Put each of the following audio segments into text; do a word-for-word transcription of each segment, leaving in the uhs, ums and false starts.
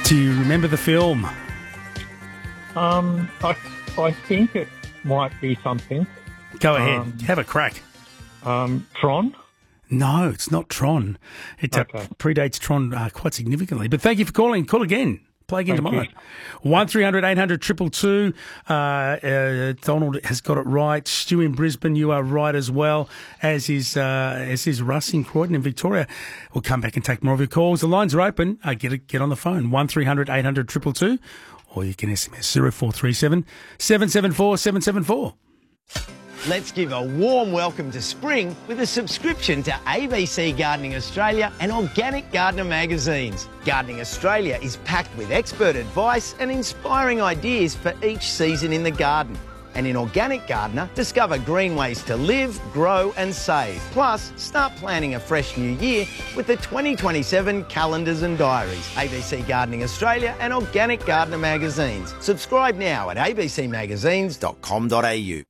Do you remember the film? Um, I, I think it might be something. Go ahead. Um, Have a crack. Um, Tron? No, it's not Tron. It uh, Okay. predates Tron uh, quite significantly. But thank you for calling. Call again. Play again Thank tomorrow. you. one three hundred eight hundred two two two. Uh, uh, Donald has got it right. Stu in Brisbane, you are right as well, as is uh, as is Russ in Croydon in Victoria. We'll come back and take more of your calls. The lines are open. Uh, get it, get on the phone. one three hundred eight hundred two two two. Or you can S M S zero four three seven seven seven four seven seven four. Let's give a warm welcome to spring with a subscription to A B C Gardening Australia and Organic Gardener magazines. Gardening Australia is packed with expert advice and inspiring ideas for each season in the garden. And in Organic Gardener, discover green ways to live, grow and save. Plus, start planning a fresh new year with the twenty twenty-seven calendars and diaries. A B C Gardening Australia and Organic Gardener magazines. Subscribe now at a b c magazines dot com dot a u.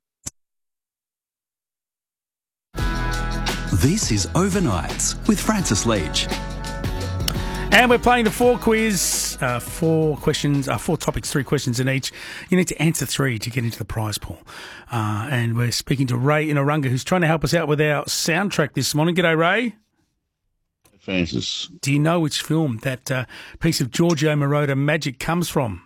This is Overnights with Francis Leach. And we're playing the four quiz, uh, four questions, uh, four topics, three questions in each. You need to answer three to get into the prize pool. Uh, and we're speaking to Ray in Orunga, who's trying to help us out with our soundtrack this morning. G'day, Ray. Francis. Do you know which film that uh, piece of Giorgio Moroder magic comes from?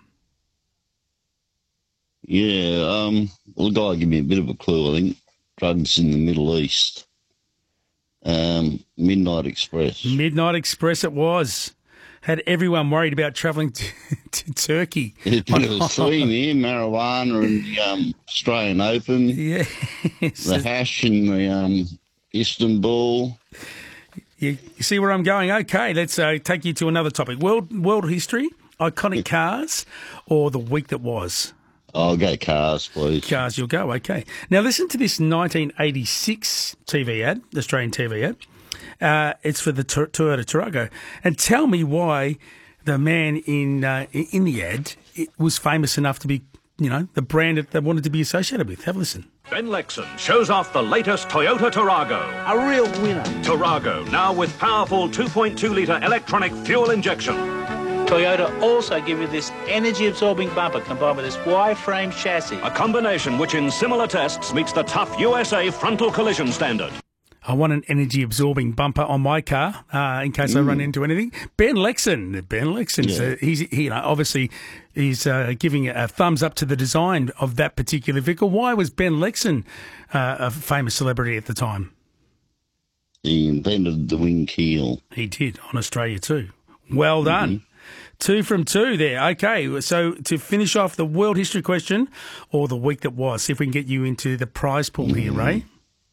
Yeah, um, well, the guy gave me a bit of a clue, I think. Drugs in the Middle East. Um, Midnight Express. Midnight Express it was. Had everyone worried about travelling to, to Turkey. There's a bit of a theme here, marijuana and the um, Australian Open. Yeah. The hash in the um, Istanbul. You, you see where I'm going? Okay, let's uh, take you to another topic. World world history, iconic cars, or the week that was? I'll go cars, please. Cars, you'll go. Okay. Now listen to this nineteen eighty-six T V ad, Australian T V ad. Uh, it's for the T- Toyota Tarago. And tell me why the man in uh, in the ad it was famous enough to be, you know, the brand that they wanted to be associated with. Have a listen. Ben Lexon shows off the latest Toyota Tarago. A real winner. Tarago, now with powerful two point two litre electronic fuel injection. Toyota also give you this energy-absorbing bumper combined with this Y-frame chassis. A combination which in similar tests meets the tough U S A frontal collision standard. I want an energy-absorbing bumper on my car uh, in case mm. I run into anything. Ben Lexon, Ben Lexon, yeah. uh, he's he, you know, obviously he's uh, giving a thumbs up to the design of that particular vehicle. Why was Ben Lexon uh, a famous celebrity at the time? He invented the wing keel. He did, on Australia too. Well done. Mm-hmm. Two from two there. Okay, so to finish off the world history question or the week that was, see if we can get you into the prize pool here, Ray.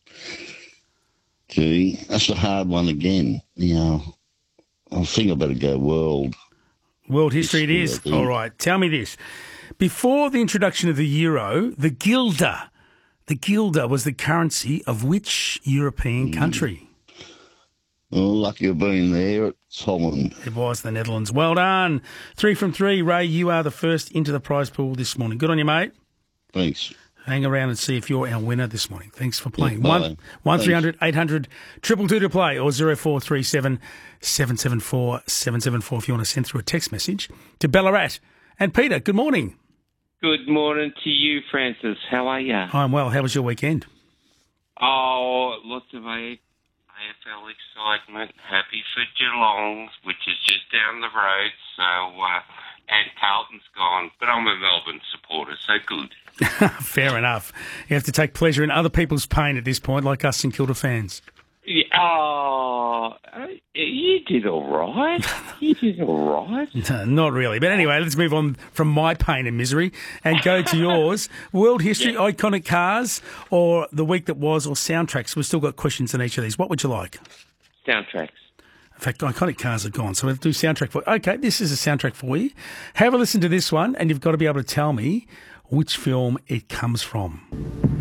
Gee, that's a hard one again. You know, I think I better go world. World history it is. history, All right, tell me this. Before the introduction of the euro, the guilder, the guilder was the currency of which European country? Well, lucky of being there, it's Holland. It was the Netherlands. Well done. Three from three. Ray, you are the first into the prize pool this morning. Good on you, mate. Thanks. Hang around and see if you're our winner this morning. Thanks for playing. Yeah, one one three hundred eight hundred two two two to play or zero four three seven seven seven four seven seven four if you want to send through a text message to Ballarat. And Peter, good morning. Good morning to you, Francis. How are you? I'm well. How was your weekend? Oh, lots of A F L excitement. Happy for Geelong, which is just down the road. So, uh, and Carlton's gone, but I'm a Melbourne supporter, so good. Fair enough. You have to take pleasure in other people's pain at this point, like us St Kilda fans. Yeah, oh, you did all right. You did all right. No, not really. But anyway, let's move on from my pain and misery and go to yours. World history, yeah. Iconic cars, or the week that was, or soundtracks. We've still got questions on each of these. What would you like? Soundtracks. In fact, iconic cars are gone, so we'll do soundtrack for you. Okay, this is a soundtrack for you. Have a listen to this one, and you've got to be able to tell me which film it comes from.